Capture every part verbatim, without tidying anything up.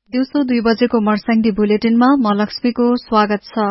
दिउँसो दुई बजेको मर्स्याङ्गी बुलेटिनमा म लक्ष्मीको स्वागत छ।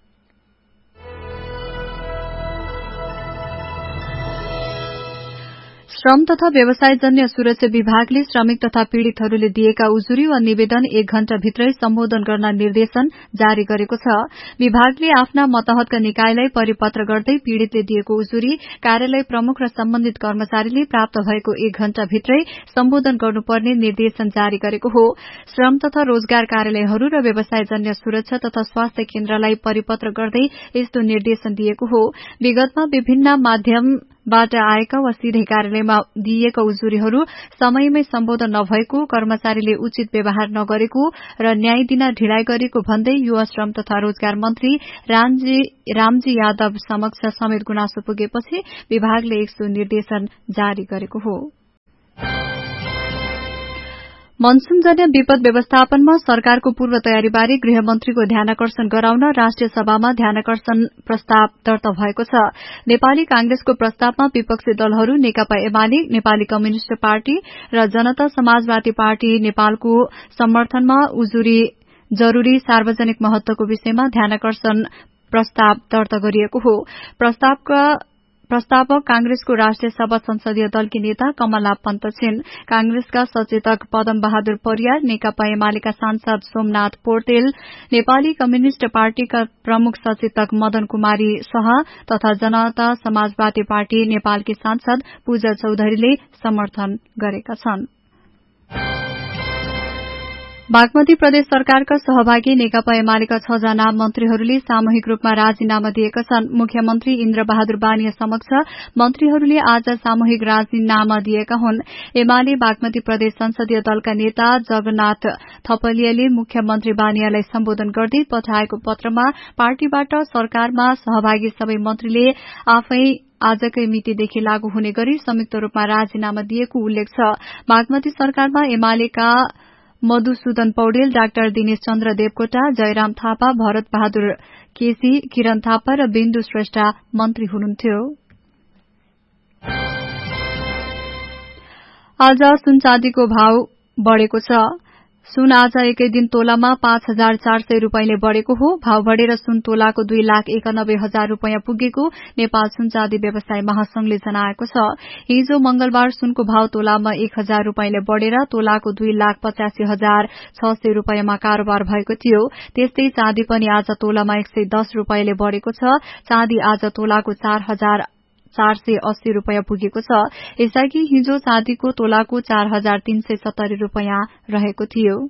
श्रम तथा व्यवसायजन्य सुरक्षा विभागले श्रमिक तथा पीड़ितहरूले दिएका उजुरी वा निवेदन एक घण्टा भित्रै सम्बोधन गर्न निर्देशन जारी गरेको छ। विभागले आफ्ना मतहतका निकायलाई परिपत्र गर्दै पीड़ितले दिएको उजुरी कार्यालय प्रमुख र सम्बन्धित कर्मचारीले प्राप्त भएको एक घण्टा भित्रै सम्बोधन गर्नुपर्ने निर्देशन जारी गरेको हो। श्रम तथा रोजगार कार्यालयहरू र व्यवसायजन्य सुरक्षा तथा स्वास्थ्य केन्द्रलाई परिपत्र गर्दै यस्तो निर्देशन दिएको हो। विगतमा विभिन्न माध्यम बाट आएका वा सीधै कार्यालयमा दिइएका उजुरीहरू समयमै सम्बोधन नभएको, कर्मचारीले उचित व्यवहार नगरेको र न्याय दिन ढिलाइ गरेको भन्दै युवा श्रम तथा रोजगार मन्त्री रामजी यादव समक्ष समेत गुनासो पुगेपछि विभागले यस्तो निर्देशन जारी गरेको हो। मनसूनजन्य विपद व्यवस्थापनमा सरकारको पूर्व तयारीबारे गृहमन्त्रीको ध्यानाकर्षण गराउन राष्ट्रिय सभामा ध्यानाकर्षण प्रस्ताव दर्ता भएको छ। नेपाली कांग्रेसको प्रस्तावमा विपक्षी दलहरू नेकपा एमाले, नेपाली कम्युनिष्ट पार्टी र जनता समाजवादी पार्टी नेपालको समर्थनमा उजुरी जरूरी सार्वजनिक महत्वको विषयमा ध्यानाकर्षण प्रस्ताव दर्ता गरिएको हो। प्रस्तावका प्रस्तावक कांग्रेसको राष्ट्रिय सभा संसदीय दलकी नेता कमला पन्त छिन्। कांग्रेसका सचेतक पदम बहादुर परियार, नेकपा एमालेका सांसद सोमनाथ पोर्तेल, नेपाली कम्युनिष्ट पार्टीका प्रमुख सचेतक मदन कुमारी शाह तथा जनता समाजवादी पार्टी नेपालकी सांसद पूजा चौधरीले समर्थन गरेका छन्। बागमती प्रदेश सरकारका सहभागी नेकपा एमालेका छ जना मन्त्रीहरूले सामूहिक रूपमा राजीनामा दिएका छन्। मुख्यमन्त्री इन्द्र बहादुर बानिया समक्ष मन्त्रीहरूले आज सामूहिक राजीनामा दिएका हुन्। एमाले बागमती प्रदेश संसदीय दलका नेता जगन्नाथ थपलियाले मुख्यमन्त्री बानियालाई सम्बोधन गर्दै पठाएको पत्रमा पार्टीबाट सरकारमा सहभागी सबै मन्त्रीले आफै आजकै मितिदेखि लागू हुने गरी संयुक्त रूपमा राजीनामा दिएको उल्लेख छ। बागमती सरकारमा एमालेका मधुसूदन पौडेल, डाक्टर दिनेश चन्द्र देवकोटा, जयराम थापा, भरत बहादुर केसी, किरण थापा र बिन्दु श्रेष्ठ मन्त्री हुनुहुन्थ्यो। आज सुन चाँदीको भाव बढ़ेको छ। सुन आज एकै दिन तोलामा पाँच हजार चार सय रूपियाँले बढ़ेको हो। भाव बढ़ेर सुन तोलाको दुई लाख एकानब्बे हजार रूपियाँ पुगेको नेपाल सुन चाँदी व्यवसाय महासंघले जनाएको छ। हिजो मंगलबार सुनको भाव तोलामा एक हजार रूपियाँले बढ़ेर तोलाको दुई लाख पचासी हजार छ सय रूपियाँमा कारोबार भएको थियो। त्यस्तै चाँदी पनि आज तोलामा एक सय दस रूपियाँले बढ़ेको छ। चाँदी आज तोलाको चार हजार चार सय अस्सी रूपियाँ पुगेको छ। यसअघि हिजो चाँदीको तोलाको चार हजार तीन सय सत्तरी रूपियाँ रहेको थियो।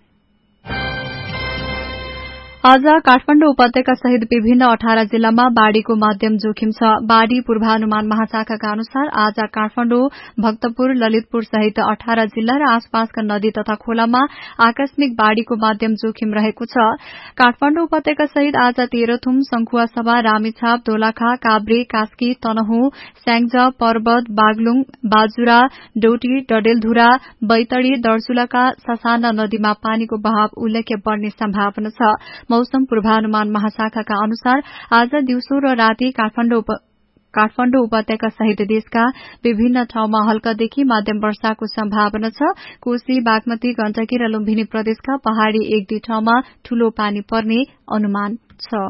आज काठमाडौँ उपत्यका सहित विभिन्न अठार जिल्लामा बाढ़ीको माध्यम जोखिम छ। बाढ़ी पूर्वानुमान महाशाखाका अनुसार आज काठमाडौँ, भक्तपुर, ललितपुर सहित अठार जिल्ला र आसपासका नदी तथा खोलामा आकस्मिक बाढ़ीको माध्यम जोखिम रहेको छ। काठमाडौँ उपत्यका सहित आज तेह्रथुम, संखुवासभा, रामेछाप, दोलखा, काभ्रे, कास्की, तनहुँ, स्याङ्ज, पर्वत, बागलुङ, बाजुरा, डोटी, डडेलधुरा, बैतडी, दर्जुलाका ससाना नदीमा पानीको बहाव उल्लेख्य बढ़ने सम्भावना छ। मौसम पूर्वानुमान महाशाखाका अनुसार आज दिउँसो र राति काठमाडौँ काठमाडौँ उपत्यका सहित देशका विभिन्न ठाउँमा हल्कादेखि माध्यम वर्षाको सम्भावना छ। कोशी, बागमती, गण्डकी र लुम्बिनी प्रदेशका पहाड़ी एक दुई ठाउँमा ठूलो पानी पर्ने अनुमान छ।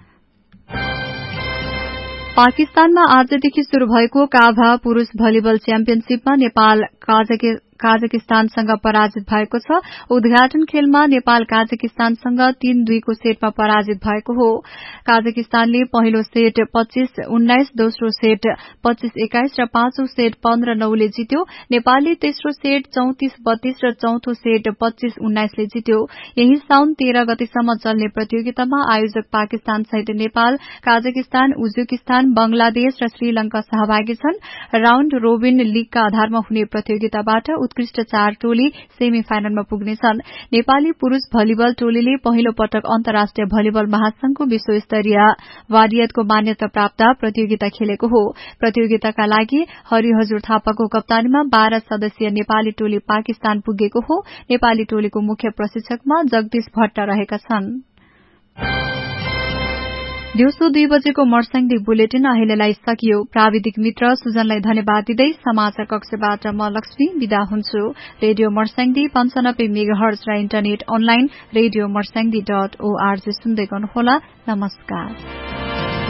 पाकिस्तानमा आजदेखि शुरू भएको काभा पुरूष भलिबल च्याम्पियनशीपमा नेपाल काजाकिस्तानसँग पराजित भएको छ। उद्घाटन खेलमा नेपाल काजाकिस्तानसँग तीन दुईको सेटमा पराजित भएको हो। काजाकिस्तानले पहिलो सेट पच्चीस उन्नाइस, दोस्रो सेट पच्चीस एक्काइस र पाँचौं सेट पन्ध्र नौले जित्यो। नेपालले तेस्रो सेट चौतिस बत्तीस र चौथो सेट पच्चीस उन्नाइसले जित्यो। यही साउन तेह्र गतेसम्म चल्ने प्रतियोगितामा आयोजक पाकिस्तान सहित नेपाल, काजाकिस्तान, उज्बेकिस्तान, बंगलादेश र श्रीलंका सहभागी छन्। राउण्ड रोबिन लीगका आधारमा हुने प्रतियोगिताबाट उत्कृष्ट चार टोली सेमी फाइनलमा पुग्नेछन्। नेपाली पुरूष भलिबल टोलीले पहिलो पटक अन्तर्राष्ट्रिय भलिबल महासंघको विश्वस्तरीय वारियतको मान्यता प्राप्त प्रतियोगिता खेलेको हो। प्रतियोगिताका लागि हरिहजुर थापाको कप्तानीमा बाह्र सदस्यीय नेपाली टोली पाकिस्तान पुगेको हो। नेपाली टोलीको मुख्य प्रशिक्षकमा जगदीश भट्ट रहेका छन्। दिउँसो दुई बजेको मर्स्याङदी बुलेटिन अहिलेलाई सकियो। प्राविधिक मित्र सुजनलाई धन्यवाद दिँदै समाचार कक्षबाट म लक्ष्मी विदा हुन्छु। रेडियो मर्स्याङदी पञ्चानब्बे मेगाहर्ज र internet online radio Marsyangdi dot ORG सुन्दै गर्नुहोला। नमस्कार।